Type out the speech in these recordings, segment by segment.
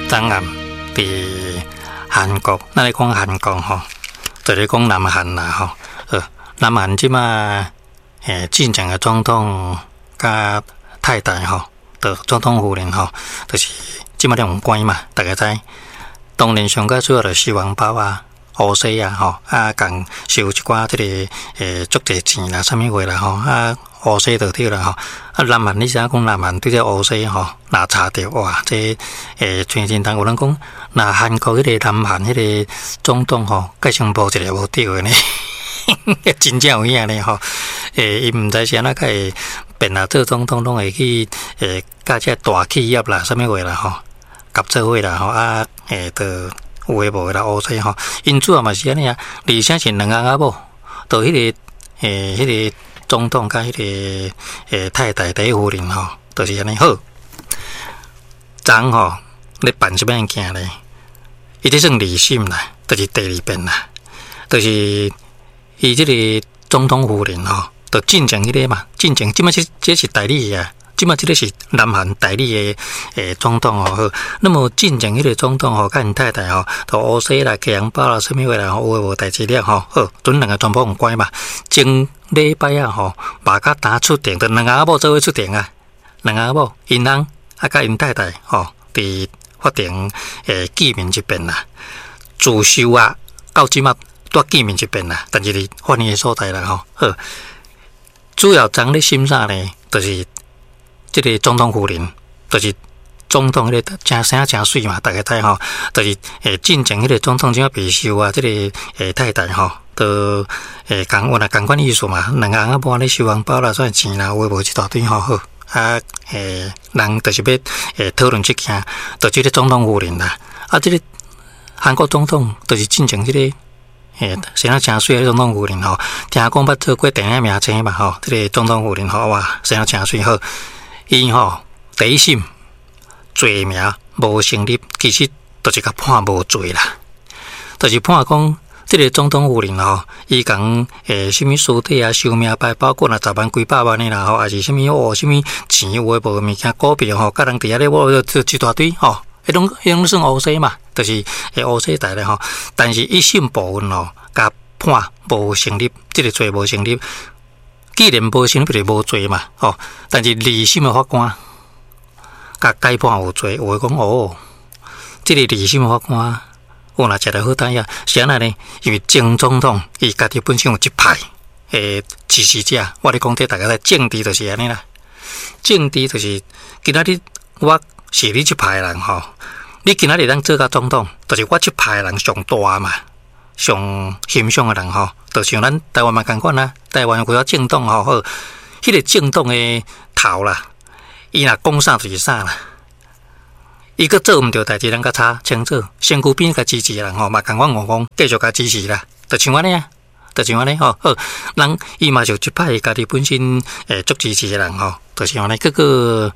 昨暗伫韩国，咱咧讲韩国吼，就咧讲南韩啦吼。南韩即马进前嘅总统甲太太吼，就总统夫人吼，就是即马两关嘛，大家知。当然上较主要就是收红包啊、乌西啊吼，共收一寡即个足济钱啦、啥物话啦吼，乌西就对啦吼。南韩你知影讲南韩对这乌西吼，若查着哇，这全真当有人讲，那韩国迄个南韩迄个总统吼，计上无一个无对的呢。真正有影呢吼，伊毋知是安怎个会变啦做总统，拢会去甲这大企业啦、啥物话啦吼，合作伙啦吼就有诶无诶啦，乌西吼，因主要嘛是安尼啊，而且是两个某，就迄个总统甲迄个太太第一夫人吼，就是安尼好。昨吼咧办什么物件咧？伊这算离心啦，就是第二遍啦，就是伊这个总统夫人吼，就进前迄个嘛，进前即马这是代理啊。即马这个是南韩代理的总统吼，那么进前迄个总统吼，甲因太太吼，就乌西啦、寄红包啦、啥物话啦，有诶无代志了吼，好，准两个全部有关嘛。前礼拜啊吼，马甲打出庭，就两个某做伙出庭啊，两个某因翁甲因太太吼，伫法庭见面一遍啦，自首啊，到即马拄见面一遍啦，但是伫法院诶所在啦吼，好，主要昨咧审啥呢？就是这个总统夫人，就是总统迄个真生真水嘛，大家知吼，就是进前迄个总统怎啊被收啊，这个太太吼，都有啦共款意思嘛，两个某咧收红包啦，算钱啦，有诶无一大堆吼好，人就是要讨论这件，就这个总统夫人啦，这个韩国总统就是进前这个。生啊真水的总统夫人吼，听讲捌做过电影明星嘛吼，这个总统夫人吼哇，生啊真水好，伊吼第一审罪名无成立，其实就是甲判无罪啦，就是判讲这个总统夫人吼，伊讲什么尸体啊、收命牌，包括10万几百万的啦吼，还是什么什么钱有诶无物件股票吼，甲人伫遐咧我一大堆吼。迄种算乌西嘛，就是乌西代咧吼。但是一审部分吼，甲判无成立，这个罪无成立。既然无成立，就无罪嘛，吼。但是二审的法官甲改判有罪，有诶讲这个二审的法官，若食得好歹呀，是安尼呢？因为前总统伊家己本身有一派支持者，我咧讲这大家知，政治就是安尼啦。政治就是今仔日我是你这派人吼。你今仔日咱做甲总统，就是我这派人上大嘛，上欣赏的人吼，就像咱台湾嘛共款啦。台湾有个政党吼，好，迄个政党的头啦，伊若讲啥就是啥啦。伊个做毋着代志，咱甲查清楚，身躯边甲支持的人吼，嘛共阮讲继续甲支持啦，就像安尼啊，就像安尼吼，好，人伊嘛就一派家己本身足支持的人吼，就像安尼，这个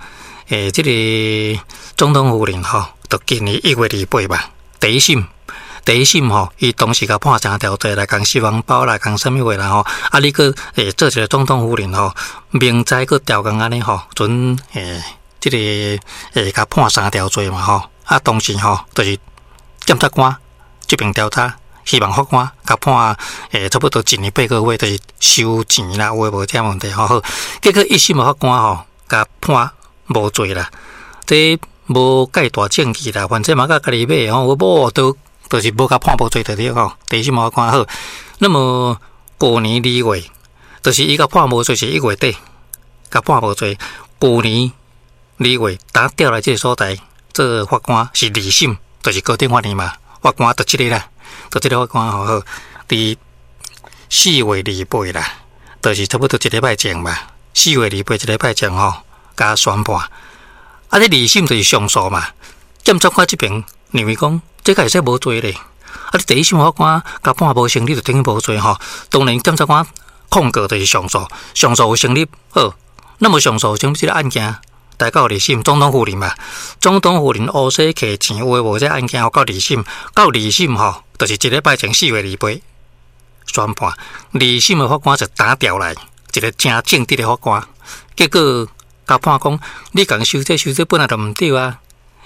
总统夫人吼。就今年1月28吧，第一审吼，伊当时甲判3条罪啦，共收红包啦，共啥物话啦吼。你个做一个总统夫人吼，明知个调工安尼吼，准这个甲判3条罪嘛吼。当时吼就是检察官这边调查，希望法官甲判差不多1年8个月，就是收钱啦，有诶无这问题吼。好，结果一审的法官吼，甲判无罪啦，这。无介大证据啦，反正嘛甲家己买吼，我就是无甲判无罪就对吼。第一审法官好，那么去年2月，就是伊甲判无罪是1月底，甲判无罪。去年2月，打调来这个所在，这法官是二审，就是高等法院嘛。法官就这个啦，就这个法官好，伫4月28啦，就是差不多1礼拜前嘛。4月28 1礼拜前吼，甲宣判。这二审就是上诉嘛，检察官这边认为讲，这个会使无罪咧。你第一审法官甲判无成立，就等于无罪吼。当然，检察官控告就是上诉，上诉有成立好。那么上诉成立这个案件，大到二审，总统夫人嘛，总统夫人乌西摕钱有诶无？这案件到二审，到二审吼，就是1礼拜前4月28宣判，二审的法官就打调来一个正正直的法官，结果。甲判讲，你共收这本来就毋对啊！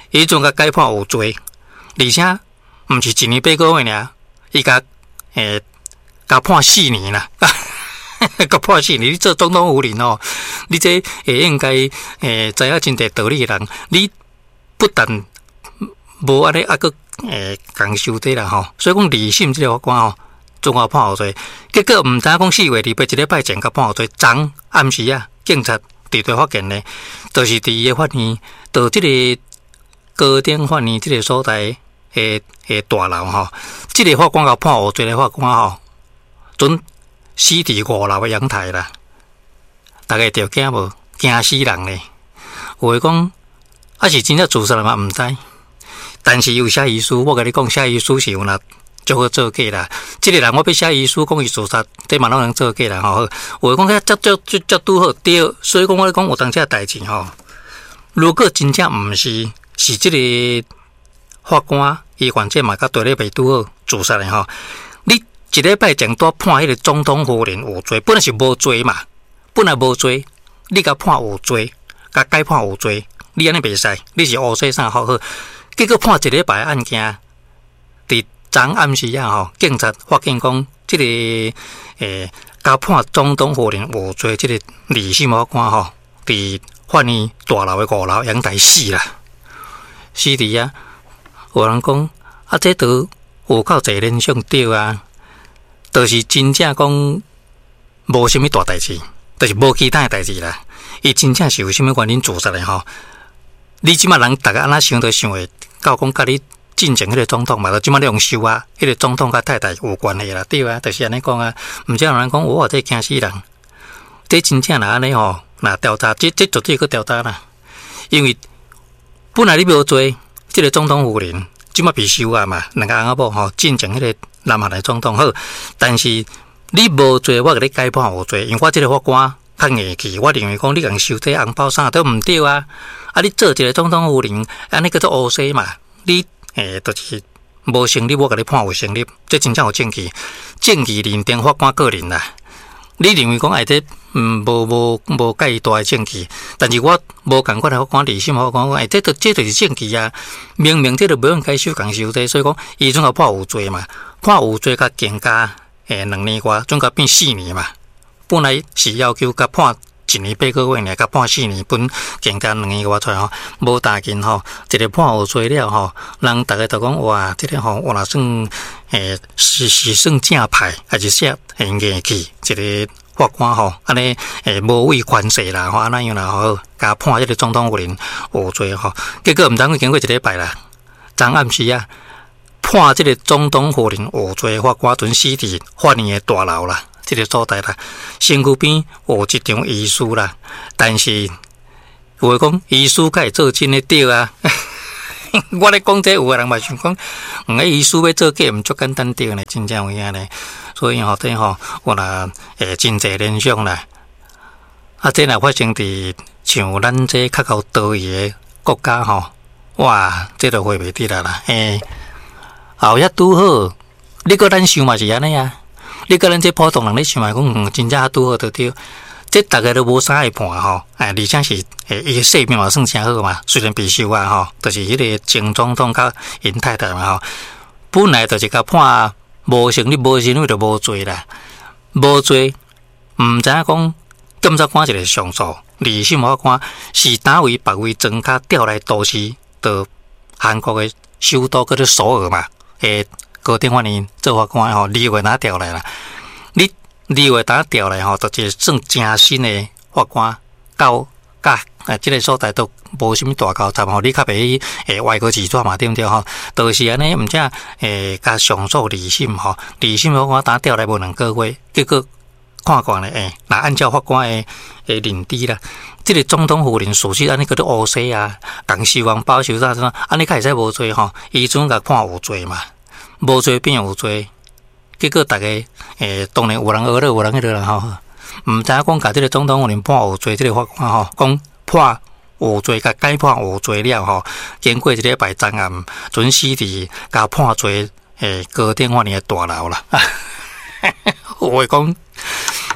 伊阵甲改判有罪，而且毋是1年8个月尔，伊甲判4年啦，甲判4年。你做总统夫人哦，你这应该知影真侪道理的人，你不但无安尼佫共受底啦吼。所以讲李信这个法官吼，总共判有罪，结果毋知讲4月2日一礼拜前甲判有罪，昨暗时啊，警察伫对发现呢，就是伫伊个法院，到即个高等法院即个所在大楼吼，即个法官甲判有罪的法官吼，准死伫5楼的阳台啦，大家着惊无？惊死人咧！有诶讲，是真正自杀嘛？毋知。但是有写遗书，我甲你讲，写遗书是有那就好做假啦。即个人我要写遗书讲伊自杀，这嘛拢能做假啦吼。有诶讲，这拄好对，所以讲我咧讲有当这代志吼。如果真正毋是即个法官伊犯这嘛，甲对咧袂拄好自杀的吼。你一礼拜前多判迄个总统夫人有罪，本来是无罪嘛，本来无罪，你甲判有罪，甲改判有罪，你安尼袂使，你是乌西啥好好。结果判一礼拜案件，伫昨暗时啊吼，警察发现讲，即个甲判总统夫人有罪，即个李姓法官吼，伫法院大楼的5楼阳台死啦，死伫啊！有人讲啊，这都有够侪联想对啊，就是真正讲无啥物大代志，就是无其他的代志啦。伊真正是有啥物原因自杀的吼？你即马人大家安那想都想会到讲，甲你进前迄个总统嘛，就即马你用收啊，迄个总统甲太太有关系啦，对啊，就是安尼讲啊。毋则有人讲，哇，这惊死人！这真正若安尼吼，若调查，这绝对去调查啦。因为本来你无做，即个总统夫人即马被收啊嘛，两个翁仔某吼进前迄个南韩的总统好，但是你无做，我甲你改判有罪，因为我即个法官较硬气，我认为讲你共收这红包啥都毋对啊。啊！你做一个总统夫人，安尼叫做乌西嘛？你就是无成立，我甲你判有成立，这真正有证据，证据认定法官个人啦。你认为讲这无介大的证据，但是我无共款的法官、理性法官讲，这就是证据啊！明明这就不用该收共收这，所以讲伊总甲判有罪嘛，判有罪甲减加2年外，总甲变4年嘛。本来是要求甲判1年8个月尔，甲判4年，本更加2年外出来吼，无大劲吼，一个判有罪了吼，人大家都讲哇，这个吼我若算是算正派，还是说硬气一个法官吼，安尼无畏权势啦，吼安那样啦吼，甲判这个总统夫人有罪吼，结果毋当经过1礼拜啦，昨暗时啊，判这个总统夫人有罪，法官准死伫法院的大楼啦。这个所在啦，身躯边有一张遗书啦，但是有诶讲遗书该做真诶对啊。我咧讲这有诶人嘛想讲，遗书要做假，毋足简单对呢，真正有影呢。所以吼，这吼我若真侪联想啦。啊，这若发生伫像咱这较高岛屿诶国家吼，哇，这就回袂得啦。后遐拄好，你搁咱想嘛是安尼啊。你个咱这普通人咧想嘛讲，真正拄好就对，这大家都无啥会判吼，而且是伊个性命嘛算诚好嘛，虽然被收啊吼，就是迄个前总统甲因太太嘛吼，本来就是甲判无成立无成立就无罪啦，无罪，毋知影讲检察官一个上诉，二审法官是单位别位庄卡调来都市到韩国的首都叫做首尔嘛，高等法院做法官吼，2月哪调来啦？你2月哪调来吼，就是算正新的法官，到这个所在都无啥物大交杂吼，你较袂外国自抓嘛，对毋对吼？就是安尼，毋则甲上诉二审吼，二审法官打调来无2个月，结果看惯咧，若按照法官的认知啦，这个总统夫人属实安尼叫做乌西啊，共收红包收啥，安尼较会使无罪吼？伊准甲判有罪嘛。无罪变有罪，结果大家当然有人学了，有人迄个啦吼，毋知影讲甲这个总统有人判有罪，这个法官吼讲判有罪，甲改判有罪了吼，经过1礼拜昨暗准死伫甲判罪高等法院的大楼啦，有诶讲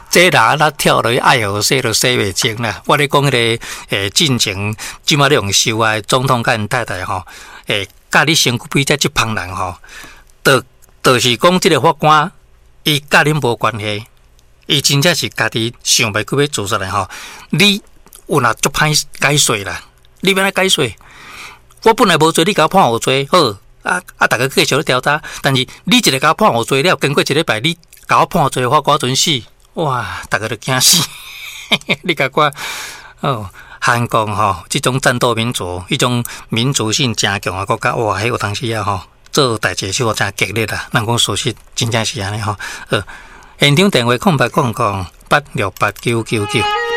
这哪跳落去爱河洗就洗袂清啦。我咧讲迄个进前，即马咧用收啊，总统甲因太太吼，甲你身躯比遮即帮人吼，就是讲即个法官，伊甲恁无关系，伊真正是家己想袂去要做出来吼。你有若足歹解释啦，你要安解释？我本来无罪，你甲我判有罪，好大家继续咧调查。但是你一个甲我判有罪了，经过一礼拜，你甲我判有罪，我准死，哇！大家都惊死。你甲我韩国吼，即种战斗民族，迄种民族性真强的国家，哇！迄有当时啊吼，做代志是真激烈啦。人讲事实真正是安尼吼。现场电话0800868999。